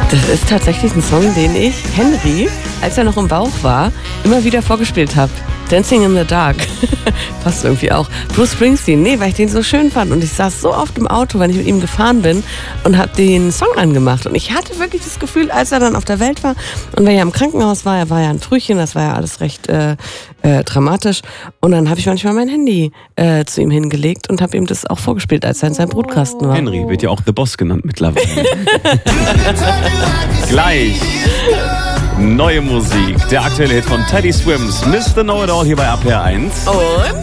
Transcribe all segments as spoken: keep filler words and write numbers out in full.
Das ist tatsächlich ein Song, den ich Henry, als er noch im Bauch war, immer wieder vorgespielt habe. Dancing in the Dark. Passt irgendwie auch. Bruce Springsteen, nee, weil ich den so schön fand. Und ich saß so oft im Auto, wenn ich mit ihm gefahren bin und habe den Song angemacht. Und ich hatte wirklich das Gefühl, als er dann auf der Welt war und weil er im Krankenhaus war, er war ja ein Frühchen, das war ja alles recht äh, äh, dramatisch. Und dann habe ich manchmal mein Handy äh, zu ihm hingelegt und habe ihm das auch vorgespielt, als er in seinem Brutkasten war. Henry wird ja auch The Boss genannt mittlerweile. Gleich neue Musik. Der aktuelle Hit von Teddy Swims, Mister Know-It-All hier bei R P R eins. Und?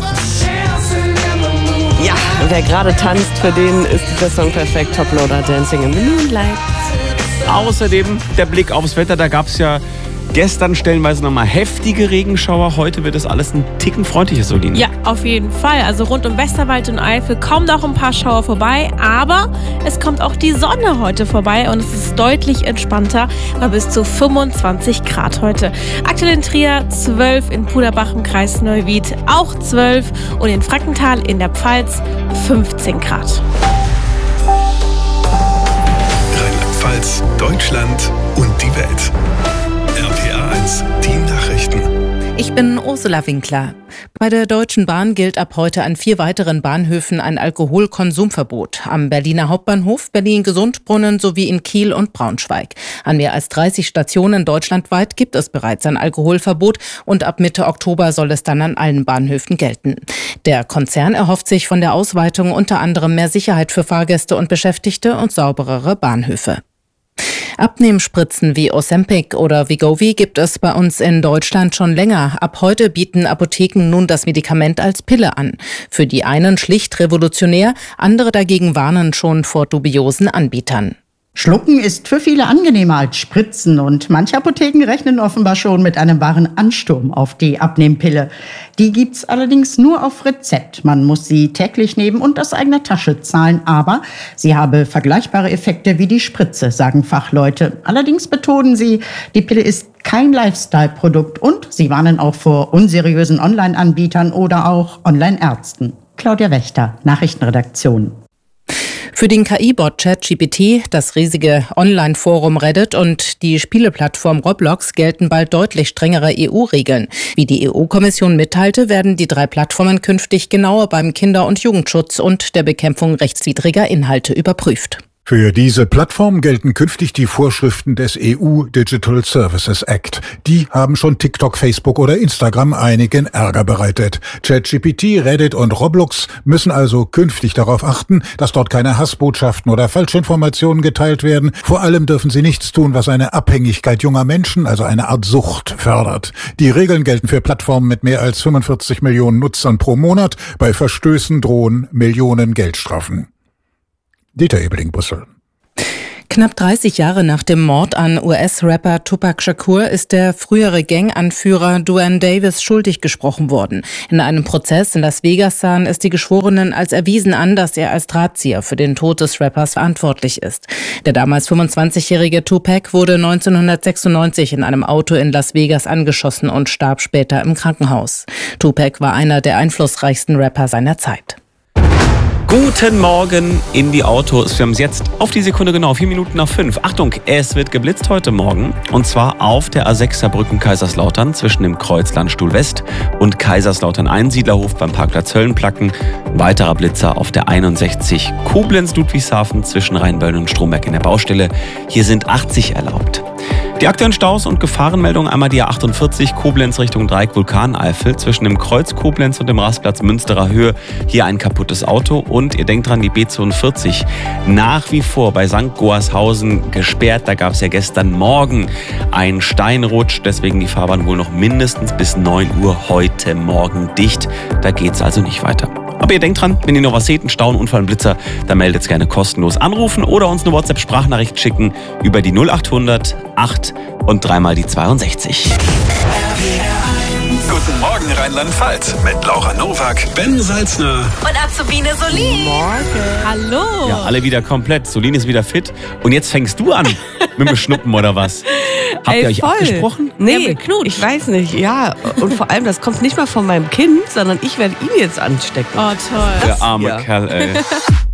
Ja, wer gerade tanzt, für den ist dieser Song perfekt. Toploader, Dancing in the Moonlight. Außerdem der Blick aufs Wetter. Da gab es ja gestern stellenweise nochmal heftige Regenschauer. Heute wird es alles ein Ticken freundlicher, Soline. Ja, auf jeden Fall. Also rund um Westerwald und Eifel kommen noch ein paar Schauer vorbei. Aber es kommt auch die Sonne heute vorbei und es ist deutlich entspannter. Bei bis zu fünfundzwanzig Grad heute. Aktuell in Trier zwölf, in Puderbach im Kreis Neuwied auch zwölf und in Frankenthal in der Pfalz fünfzehn Grad. Rheinland-Pfalz, Deutschland und die Welt. R P R eins, die Nachrichten. Ich bin Ursula Winkler. Bei der Deutschen Bahn gilt ab heute an vier weiteren Bahnhöfen ein Alkoholkonsumverbot. Am Berliner Hauptbahnhof, Berlin-Gesundbrunnen sowie in Kiel und Braunschweig. An mehr als dreißig Stationen deutschlandweit gibt es bereits ein Alkoholverbot und ab Mitte Oktober soll es dann an allen Bahnhöfen gelten. Der Konzern erhofft sich von der Ausweitung unter anderem mehr Sicherheit für Fahrgäste und Beschäftigte und sauberere Bahnhöfe. Abnehmspritzen wie Ozempic oder Wegovy gibt es bei uns in Deutschland schon länger. Ab heute bieten Apotheken nun das Medikament als Pille an. Für die einen schlicht revolutionär, andere dagegen warnen schon vor dubiosen Anbietern. Schlucken ist für viele angenehmer als Spritzen und manche Apotheken rechnen offenbar schon mit einem wahren Ansturm auf die Abnehmpille. Die gibt's allerdings nur auf Rezept. Man muss sie täglich nehmen und aus eigener Tasche zahlen, aber sie habe vergleichbare Effekte wie die Spritze, sagen Fachleute. Allerdings betonen sie, die Pille ist kein Lifestyle-Produkt und sie warnen auch vor unseriösen Online-Anbietern oder auch Online-Ärzten. Claudia Wächter, Nachrichtenredaktion. Für den K I-Bot ChatGPT, das riesige Online-Forum Reddit und die Spieleplattform Roblox gelten bald deutlich strengere E U-Regeln. Wie die E U-Kommission mitteilte, werden die drei Plattformen künftig genauer beim Kinder- und Jugendschutz und der Bekämpfung rechtswidriger Inhalte überprüft. Für diese Plattform gelten künftig die Vorschriften des E U Digital Services Act. Die haben schon TikTok, Facebook oder Instagram einigen Ärger bereitet. ChatGPT, Reddit und Roblox müssen also künftig darauf achten, dass dort keine Hassbotschaften oder Falschinformationen geteilt werden. Vor allem dürfen sie nichts tun, was eine Abhängigkeit junger Menschen, also eine Art Sucht, fördert. Die Regeln gelten für Plattformen mit mehr als fünfundvierzig Millionen Nutzern pro Monat. Bei Verstößen drohen Millionen Geldstrafen. Dieter Ebeling, Brüssel. Knapp dreißig Jahre nach dem Mord an U S-Rapper Tupac Shakur ist der frühere Ganganführer Duane Davis schuldig gesprochen worden. In einem Prozess in Las Vegas sahen es die Geschworenen als erwiesen an, dass er als Drahtzieher für den Tod des Rappers verantwortlich ist. Der damals fünfundzwanzigjährige Tupac wurde neunzehnhundertsechsundneunzig in einem Auto in Las Vegas angeschossen und starb später im Krankenhaus. Tupac war einer der einflussreichsten Rapper seiner Zeit. Guten Morgen in die Autos. Wir haben es jetzt auf die Sekunde genau, vier Minuten nach fünf. Achtung, es wird geblitzt heute Morgen. Und zwar auf der A sechser Brücken Kaiserslautern zwischen dem Kreuz Landstuhl West und Kaiserslautern Einsiedlerhof beim Parkplatz Höllenplacken. Weiterer Blitzer auf der einundsechzig Koblenz-Ludwigshafen zwischen Rheinböllen und Stromberg in der Baustelle. Hier sind achtzig erlaubt. Die aktuellen Staus und Gefahrenmeldungen, einmal die A achtundvierzig Koblenz Richtung Dreieck Vulkaneifel zwischen dem Kreuz Koblenz und dem Rastplatz Münsterer Höhe. Hier ein kaputtes Auto und ihr denkt dran, die B zweiundvierzig nach wie vor bei Sankt Goarshausen gesperrt. Da gab es ja gestern Morgen einen Steinrutsch, deswegen die Fahrbahn wohl noch mindestens bis neun Uhr heute Morgen dicht. Da geht's also nicht weiter. Aber ihr denkt dran, wenn ihr noch was seht, einen Stau, einen Unfall, einen Blitzer, dann meldet gerne kostenlos anrufen oder uns eine WhatsApp-Sprachnachricht schicken über die null achthundert acht und dreimal die zweiundsechzig. Guten Morgen Rheinland-Pfalz mit Laura Nowak, Ben Salzner Und Azubine Solin. Morgen. Hallo. Ja, alle wieder komplett. Solin ist wieder fit. Und jetzt fängst du an mit dem Schnuppen oder was? Habt Ey, ihr euch voll. abgesprochen? Nee, Ja, geknutscht. ich weiß nicht, ja. Und vor allem, das kommt nicht mal von meinem Kind, sondern ich werde ihn jetzt anstecken. Oh, toll. Der arme Ja. Kerl, ey.